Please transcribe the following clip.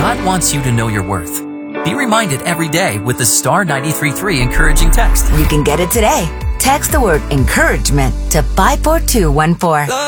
God wants you to know your worth. Be reminded every day with the Star 93.3 encouraging text. You can get it today. Text the word encouragement to 54214.